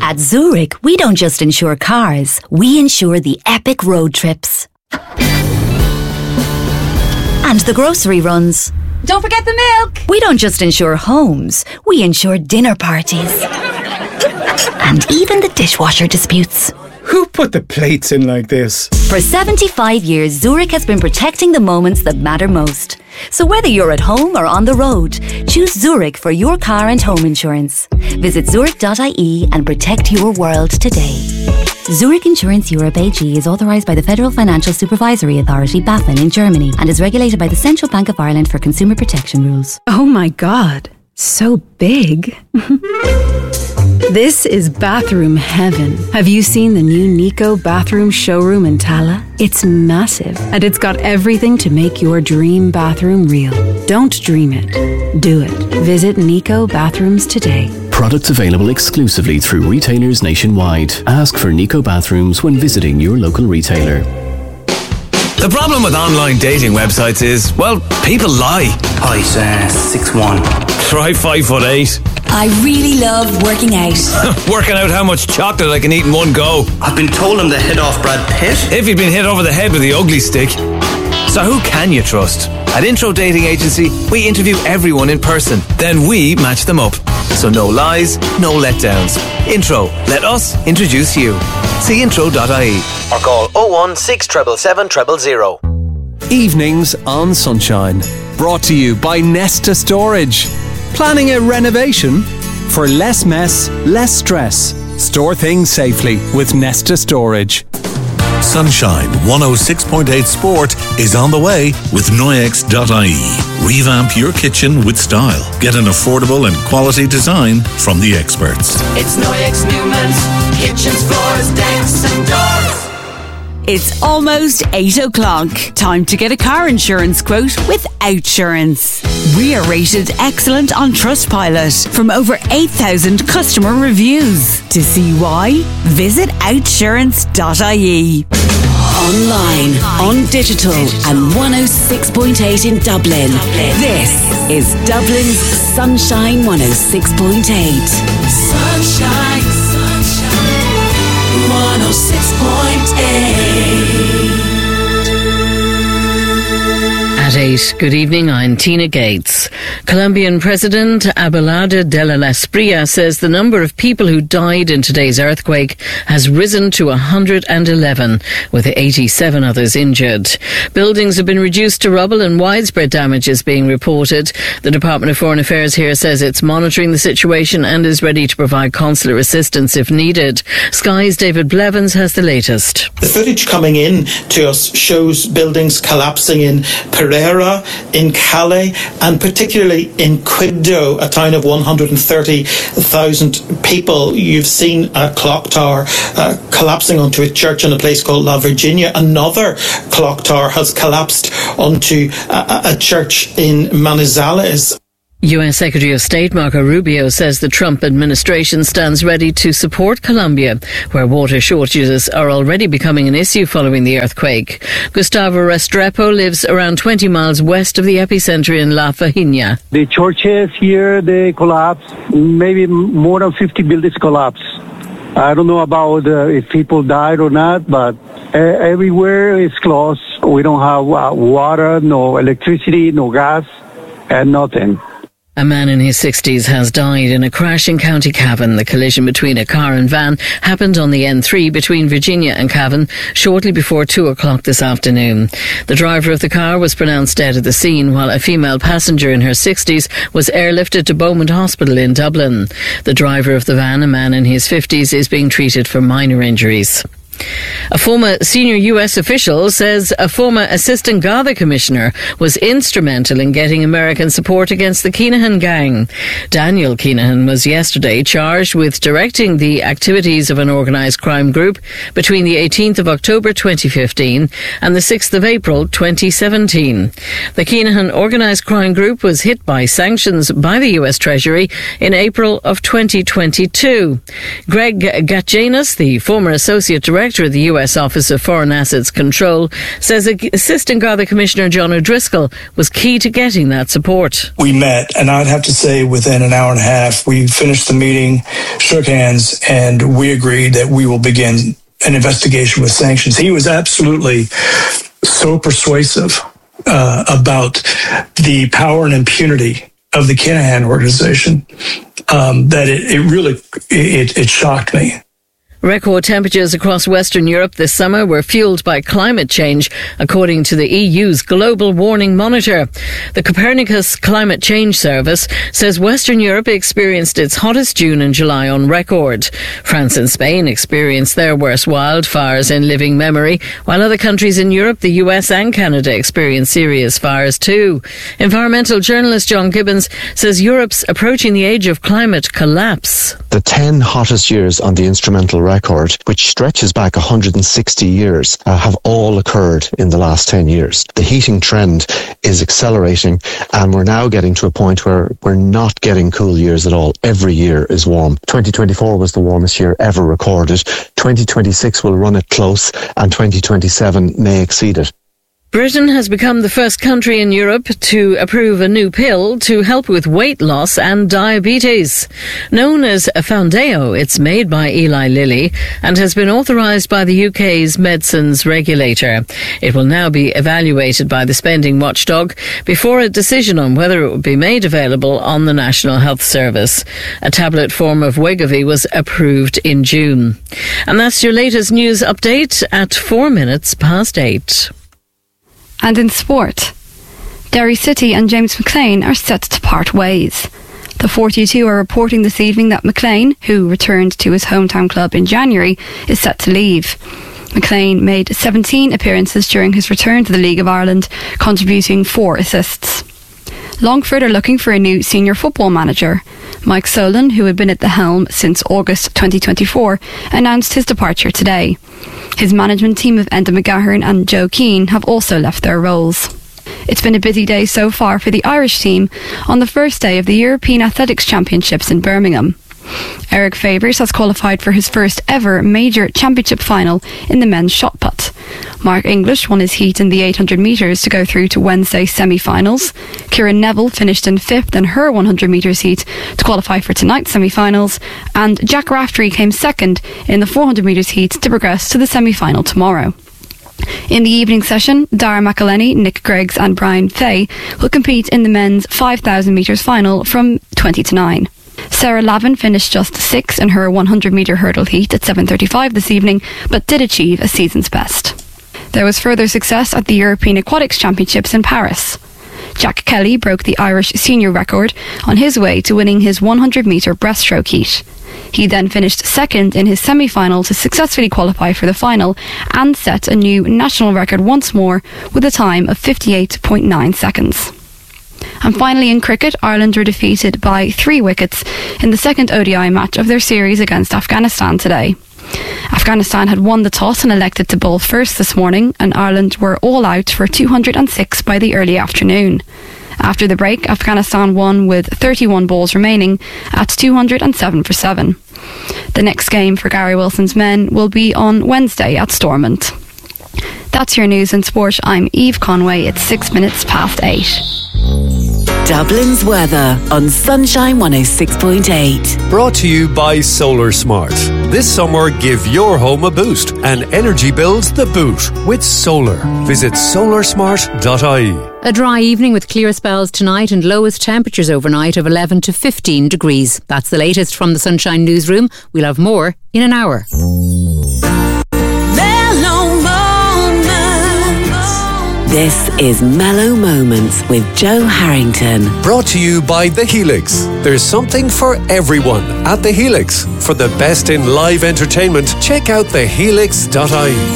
At Zurich, we don't just insure cars, we insure the epic road trips. And the grocery runs. Don't forget the milk! We don't just insure homes, we insure dinner parties. And even the dishwasher disputes. Who put the plates in like this? For 75 years, Zurich has been protecting the moments that matter most. So whether you're at home or on the road, choose Zurich for your car and home insurance. Visit zurich.ie and protect your world today. Zurich Insurance Europe AG is authorised by the Federal Financial Supervisory Authority, BaFin, in Germany and is regulated by the Central Bank of Ireland for consumer protection rules. Oh my God, so big. This is bathroom heaven. Have you seen the new Nico bathroom showroom in Tala? It's massive, and it's got everything to make your dream bathroom real. Don't dream it. Do it. Visit Nico Bathrooms today. Products available exclusively through retailers nationwide. Ask for Nico Bathrooms when visiting your local retailer. The problem with online dating websites is, well, people lie. Height 6'1". Try 5'8". I really love working out. Working out how much chocolate I can eat in one go. I've been told I'm the hit off Brad Pitt. If you've been hit over the head with the ugly stick. So who can you trust? At Intro Dating Agency, we interview everyone in person. Then we match them up. So no lies, no letdowns. Intro, let us introduce you. See intro.ie or call 016 777 000. Evenings on Sunshine. Brought to you by Nesta Storage. Planning a renovation? For less mess, less stress. Store things safely with Nesta Storage. Sunshine 106.8 Sport is on the way with Noyex.ie. Revamp your kitchen with style. Get an affordable and quality design from the experts. It's Noyex Newman's kitchens, floors, decks and doors. It's almost 8 o'clock. Time to get a car insurance quote with Outsurance. We are rated excellent on Trustpilot from over 8,000 customer reviews. To see why, visit outsurance.ie. Online, on digital, and 106.8 in Dublin. This is Dublin's Sunshine 106.8. Sunshine, sunshine, 106.8. At 8, good evening, I'm Tina Gates. Colombian President Abelardo de la Espriella says the number of people who died in today's earthquake has risen to 111, with 87 others injured. Buildings have been reduced to rubble and widespread damage is being reported. The Department of Foreign Affairs here says it's monitoring the situation and is ready to provide consular assistance if needed. Sky's David Blevins has the latest. The footage coming in to us shows buildings collapsing in Pereira, in Calais, and particularly in Quibdó, a town of 130,000 people. You've seen a clock tower collapsing onto a church in a place called La Virginia. Another clock tower has collapsed onto a church in Manizales. U.S. Secretary of State Marco Rubio says the Trump administration stands ready to support Colombia, where water shortages are already becoming an issue following the earthquake. Gustavo Restrepo lives around 20 miles west of the epicenter in La Fajina. The churches here, they collapsed. Maybe more than 50 buildings collapsed. I don't know about if people died or not, but everywhere is closed. We don't have water, no electricity, no gas, and nothing. A man in his 60s has died in a crash in County Cavan. The collision between a car and van happened on the N3 between Virginia and Cavan shortly before 2 o'clock this afternoon. The driver of the car was pronounced dead at the scene, while a female passenger in her 60s was airlifted to Beaumont Hospital in Dublin. The driver of the van, a man in his 50s, is being treated for minor injuries. A former senior US official says a former assistant Garda commissioner was instrumental in getting American support against the Kinahan gang. Daniel Kinahan was yesterday charged with directing the activities of an organised crime group between the 18th of October 2015 and the 6th of April 2017. The Kinahan organised crime group was hit by sanctions by the US Treasury in April of 2022. Greg Gatjanis, the former associate director director of the US Office of Foreign Assets Control, says Assistant Garda Commissioner John O'Driscoll was key to getting that support. We met, and I'd have to say within an hour and a half, we finished the meeting, shook hands, and we agreed that we will begin an investigation with sanctions. He was absolutely so persuasive about the power and impunity of the Kinahan organization that it really shocked me. Record temperatures across Western Europe this summer were fueled by climate change, according to the EU's Global Warming Monitor. The Copernicus Climate Change Service says Western Europe experienced its hottest June and July on record. France and Spain experienced their worst wildfires in living memory, while other countries in Europe, the US and Canada experienced serious fires too. Environmental journalist John Gibbons says Europe's approaching the age of climate collapse. The 10 hottest years on the instrumental record, which stretches back 160 years, have all occurred in the last 10 years. The heating trend is accelerating, and we're now getting to a point where we're not getting cool years at all. Every year is warm. 2024 was the warmest year ever recorded. 2026 will run it close, and 2027 may exceed it. Britain has become the first country in Europe to approve a new pill to help with weight loss and diabetes. Known as Foundayo, it's made by Eli Lilly and has been authorised by the UK's medicines regulator. It will now be evaluated by the spending watchdog before a decision on whether it will be made available on the National Health Service. A tablet form of Wegovy was approved in June. And that's your latest news update at 8:04. And in sport, Derry City and James McClean are set to part ways. The 42 are reporting this evening that McClean, who returned to his hometown club in January, is set to leave. McClean made 17 appearances during his return to the League of Ireland, contributing 4 assists. Longford are looking for a new senior football manager. Mike Solon, who had been at the helm since August 2024, announced his departure today. His management team of Enda McGahern and Joe Keane have also left their roles. It's been a busy day so far for the Irish team on the first day of the European Athletics Championships in Birmingham. Eric Favours has qualified for his first ever major championship final in the men's shot put. Mark English won his heat in the 800 metres to go through to Wednesday's semi-finals. Kieran Neville finished in 5th in her 100 metres heat to qualify for tonight's semi-finals, and Jack Raftery came 2nd in the 400 metres heat to progress to the semi-final tomorrow. In the evening session, Dara McElhenney, Nick Greggs and Brian Fay will compete in the men's 5,000 metres final from 20 to 9. Sarah Lavin finished just 6th in her 100 metre hurdle heat at 7:35 this evening, but did achieve a season's best. There was further success at the European Aquatics Championships in Paris. Jack Kelly broke the Irish senior record on his way to winning his 100 metre breaststroke heat. He then finished 2nd in his semi-final to successfully qualify for the final and set a new national record once more with a time of 58.9 seconds. And finally in cricket, Ireland were defeated by 3 wickets in the second ODI match of their series against Afghanistan today. Afghanistan had won the toss and elected to bowl first this morning, and Ireland were all out for 206 by the early afternoon. After the break, Afghanistan won with 31 balls remaining at 207 for 7. The next game for Gary Wilson's men will be on Wednesday at Stormont. That's your news in sport. I'm Eve Conway. It's 8:06. Dublin's weather on Sunshine 106.8. Brought to you by Solar Smart. This summer, give your home a boost and energy bills the boot with solar. Visit solarsmart.ie. A dry evening with clear spells tonight and lowest temperatures overnight of 11 to 15 degrees. That's the latest from the Sunshine Newsroom. We'll have more in an hour. This is Mellow Moments with Joe Harrington. Brought to you by The Helix. There's something for everyone at The Helix. For the best in live entertainment, check out thehelix.ie.